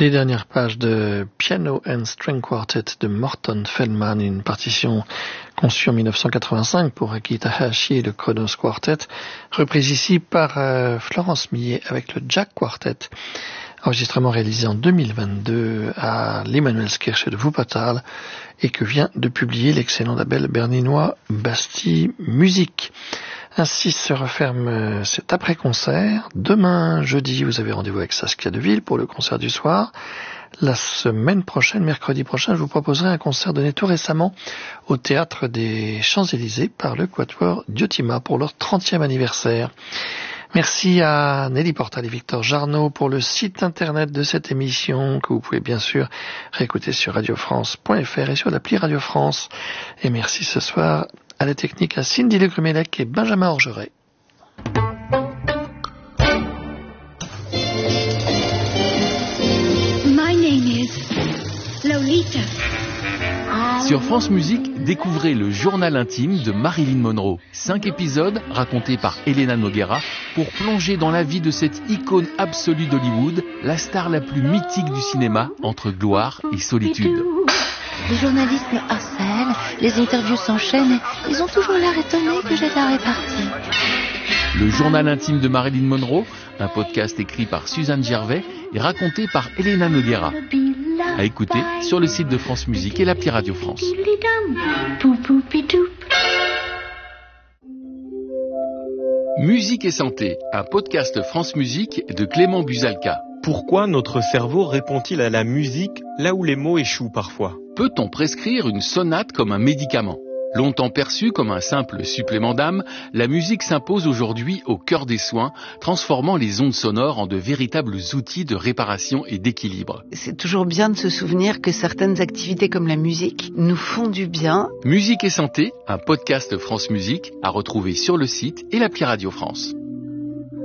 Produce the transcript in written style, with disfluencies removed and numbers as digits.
Les dernières pages de Piano and String Quartet de Morton Feldman, une partition conçue en 1985 pour Akita Hashi et le Kronos Quartet, reprise ici par Florence Millet avec le Jack Quartet, enregistrement réalisé en 2022 à l'Emmanuelskirche de Wuppertal et que vient de publier l'excellent label berlinois Bastille Musique. Ainsi se referme cet après-concert. Demain, jeudi, vous avez rendez-vous avec Saskia Deville pour le concert du soir. La semaine prochaine, mercredi prochain, je vous proposerai un concert donné tout récemment au Théâtre des Champs-Élysées par le Quatuor Diotima pour leur 30e anniversaire. Merci à Nelly Portal et Victor Jarnot pour le site internet de cette émission que vous pouvez bien sûr réécouter sur radiofrance.fr et sur l'appli Radio France. Et merci ce soir à la technique à Cindy Legrumelec et Benjamin Orgeret. My name is Lolita. Sur France Musique, découvrez le journal intime de Marilyn Monroe. 5 épisodes racontés par Elena Noguera pour plonger dans la vie de cette icône absolue d'Hollywood, la star la plus mythique du cinéma entre gloire et solitude. Les journalistes me harcèlent, les interviews s'enchaînent et ils ont toujours l'air étonnés que j'ai de la répartie. Le journal intime de Marilyn Monroe, un podcast écrit par Suzanne Gervais et raconté par Elena Noguera. À écouter sur le site de France Musique et l'appli Radio France. Musique et santé, un podcast France Musique de Clément Buzalka. Pourquoi notre cerveau répond-il à la musique là où les mots échouent parfois ? Peut-on prescrire une sonate comme un médicament ? Longtemps perçue comme un simple supplément d'âme, la musique s'impose aujourd'hui au cœur des soins, transformant les ondes sonores en de véritables outils de réparation et d'équilibre. C'est toujours bien de se souvenir que certaines activités comme la musique nous font du bien. Musique et santé, un podcast France Musique à retrouver sur le site et l'appli Radio France.